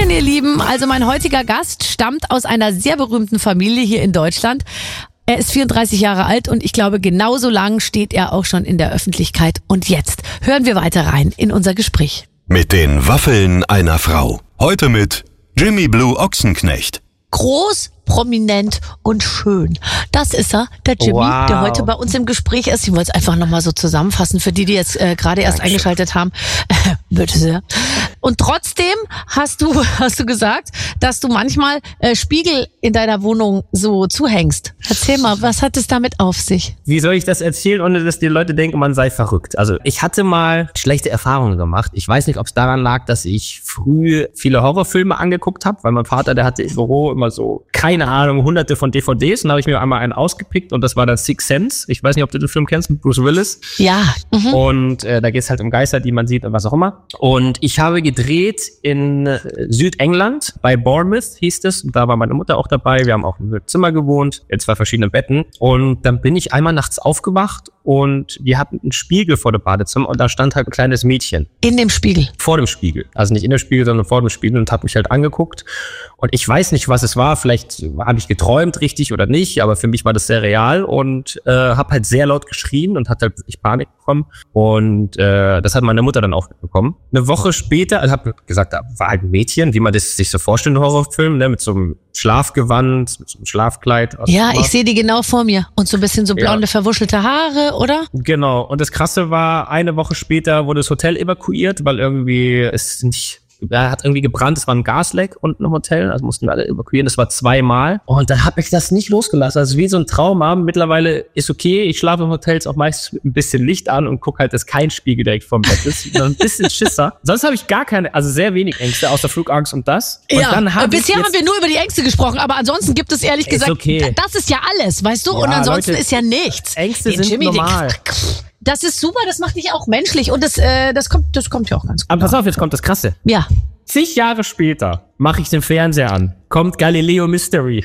Hallöchen, ihr Lieben. Also mein heutiger Gast stammt aus einer sehr berühmten Familie hier in Deutschland. Er ist 34 Jahre alt und ich glaube, genauso lang steht er auch schon in der Öffentlichkeit. Und jetzt hören wir weiter rein in unser Gespräch. Mit den Waffeln einer Frau. Heute mit Jimmy Blue Ochsenknecht. Groß, prominent und schön. Das ist er, der Jimmy, der heute bei uns im Gespräch ist. Ich wollte es einfach nochmal so zusammenfassen für die jetzt gerade erst eingeschaltet haben. Bitte sehr. Und trotzdem hast du gesagt, dass du manchmal Spiegel in deiner Wohnung so zuhängst. Erzähl mal, was hat es damit auf sich? Wie soll ich das erzählen, ohne dass die Leute denken, man sei verrückt? Also ich hatte mal schlechte Erfahrungen gemacht. Ich weiß nicht, ob es daran lag, dass ich früh viele Horrorfilme angeguckt habe, weil mein Vater, der hatte im Büro immer so, keine Ahnung, hunderte von DVDs. Und da habe ich mir einmal einen ausgepickt und das war dann Sixth Sense. Ich weiß nicht, ob du den Film kennst, mit Bruce Willis. Ja. Mhm. Und da geht es halt um Geister, die man sieht und was auch immer. Und ich habe gedreht in Südengland, bei Bournemouth hieß es. Und da war meine Mutter auch dabei. Wir haben auch im Zimmer gewohnt, in 2 verschiedenen Betten. Und dann bin ich einmal nachts aufgewacht und die hatten einen Spiegel vor dem Badezimmer und da stand halt ein kleines Mädchen. In dem Spiegel? Vor dem Spiegel. Also nicht in dem Spiegel, sondern vor dem Spiegel und hat mich halt angeguckt. Und ich weiß nicht, was es war. Vielleicht habe ich geträumt, richtig oder nicht, aber für mich war das sehr real und habe halt sehr laut geschrien und hatte halt wirklich Panik bekommen. Und das hat meine Mutter dann auch bekommen. Eine Woche später, also habe gesagt, da war halt ein Mädchen, wie man das sich so vorstellt in Horrorfilmen, ne, mit so einem Schlafgewand, mit so einem Schlafkleid. Ja, ich sehe die genau vor mir. Und so ein bisschen so blonde, verwuschelte Haare, oder? Genau. Und das Krasse war, eine Woche später wurde das Hotel evakuiert, weil irgendwie es nicht... Er hat irgendwie gebrannt, es war ein Gasleck unten im Hotel, also mussten wir alle evakuieren, das war 2-mal. Und dann habe ich das nicht losgelassen, also wie so ein Trauma. Mittlerweile ist okay, ich schlafe im Hotel auch meistens mit ein bisschen Licht an und gucke halt, dass kein Spiegel direkt vorm Bett ist. Ein bisschen Schisser. Sonst habe ich gar keine, also sehr wenig Ängste, außer Flugangst und das. Und ja, dann bisher haben wir nur über die Ängste gesprochen, aber ansonsten gibt es ehrlich gesagt, okay. Das ist ja alles, weißt du? Ja, und ansonsten Leute, ist ja nichts. Ängste sind Jimmy, normal. Das ist super, das macht dich auch menschlich und das kommt ja auch ganz gut. Aber pass auf, jetzt kommt das Krasse. Ja. 10 Jahre später mache ich den Fernseher an, kommt Galileo Mystery.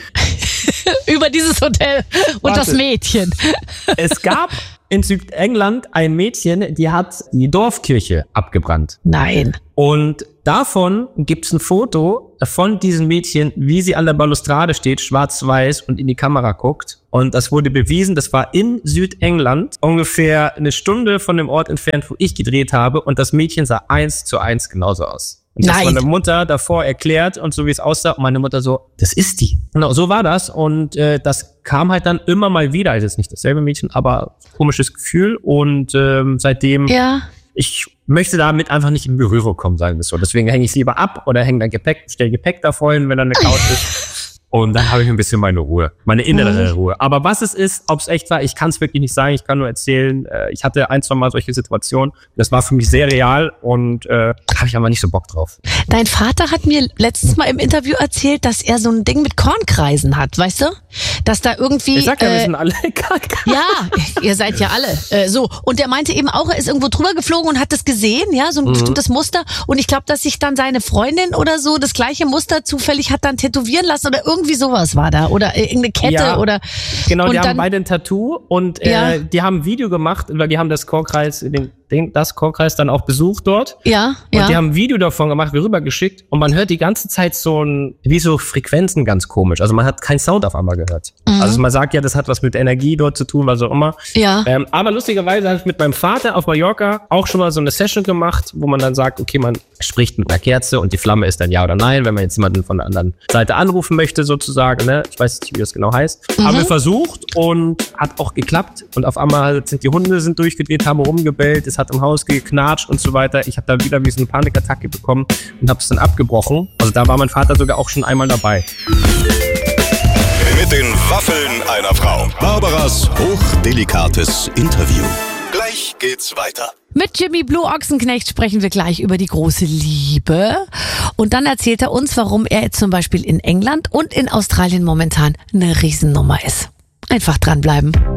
Über dieses Hotel und das Mädchen. Es gab in Südengland ein Mädchen, die hat die Dorfkirche abgebrannt. Nein. Und davon gibt's ein Foto von diesem Mädchen, wie sie an der Balustrade steht, schwarz-weiß und in die Kamera guckt. Und das wurde bewiesen, das war in Südengland, ungefähr eine Stunde von dem Ort entfernt, wo ich gedreht habe. Und das Mädchen sah 1:1 genauso aus. Und das meine Mutter davor erklärt und so wie es aussah. Und meine Mutter so, das ist die. Genau, so war das. Und das kam halt dann immer mal wieder. Also jetzt nicht dasselbe Mädchen, aber komisches Gefühl. Und seitdem, ich möchte damit einfach nicht in Berührung kommen, sagen wir es so. Deswegen hänge ich es lieber ab oder hänge dann stell Gepäck da vorhin, wenn da eine Couch ist. Und dann habe ich ein bisschen meine Ruhe, meine innere Ruhe. Aber was es ist, ob es echt war, ich kann es wirklich nicht sagen. Ich kann nur erzählen, ich hatte 1-2 Mal solche Situationen. Das war für mich sehr real und habe ich aber nicht so Bock drauf. Dein Vater hat mir letztens mal im Interview erzählt, dass er so ein Ding mit Kornkreisen hat, weißt du? Dass da irgendwie... Ich sag ja, wir sind alle Ja, ihr seid ja alle. So. Und er meinte eben auch, er ist irgendwo drüber geflogen und hat das gesehen, ja, so ein bestimmtes Muster. Und ich glaube, dass sich dann seine Freundin oder so das gleiche Muster zufällig hat dann tätowieren lassen oder irgendwie sowas war da oder irgendeine Kette oder... Genau, die haben beide ein Tattoo und die haben ein Video gemacht, weil die haben das Kornkreis, das Kornkreis dann auch besucht dort. Ja. Und die haben ein Video davon gemacht, rübergeschickt und man hört die ganze Zeit wie so Frequenzen ganz komisch. Also man hat keinen Sound auf einmal gehört. Also man sagt ja, das hat was mit Energie dort zu tun, was auch immer. Ja. Aber lustigerweise habe ich mit meinem Vater auf Mallorca auch schon mal so eine Session gemacht, wo man dann sagt, okay, man spricht mit einer Kerze und die Flamme ist dann ja oder nein, wenn man jetzt jemanden von der anderen Seite anrufen möchte sozusagen. Ne? Ich weiß nicht, wie das genau heißt. Haben wir versucht und hat auch geklappt. Und auf einmal sind die Hunde durchgedreht, haben rumgebellt, es hat im Haus geknatscht und so weiter. Ich habe da wieder wie so eine Panikattacke bekommen und habe es dann abgebrochen. Also da war mein Vater sogar auch schon einmal dabei. Mit den Waffeln einer Frau. Barbaras hochdelikates Interview. Gleich geht's weiter. Mit Jimmy Blue Ochsenknecht sprechen wir gleich über die große Liebe. Und dann erzählt er uns, warum er jetzt zum Beispiel in England und in Australien momentan eine Riesennummer ist. Einfach dranbleiben.